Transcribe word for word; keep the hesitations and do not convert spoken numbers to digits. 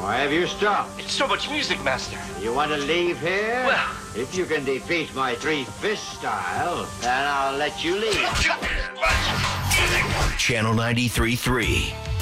Why have you stopped? It's so much music, Master. You want to leave here? Well... If you can defeat my three-fist style, then I'll let you leave. Channel ninety-three point three.